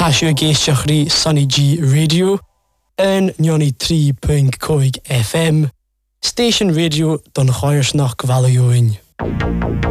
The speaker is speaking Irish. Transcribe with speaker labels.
Speaker 1: Hasio géisteachrí Sunny G Radio en 93.5 FM Station Radio don Chairsnach Valioin.